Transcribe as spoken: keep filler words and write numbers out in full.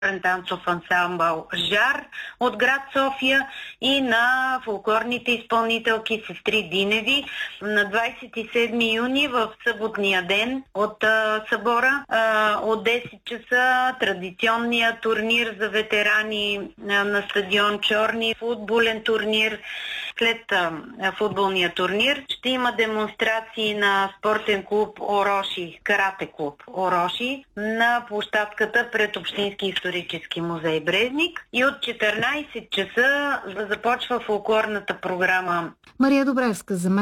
танцов ансамбъл Жар от град София и на фолклорните изпълнителки Сестри Диневи на двадесет и седми юни в съботния ден от а, събора. А, от десет часа традиционния турнир за ветерани а, на стадион Чорни, футболен турнир. След а, футболния турнир ще има демонстрации на спортен клуб Ороши, карате клуб Ороши на площадката пред Общински исторически музей Брезник и от четиринадесет часа започва фолклорната програма. Мария Добревска, за мен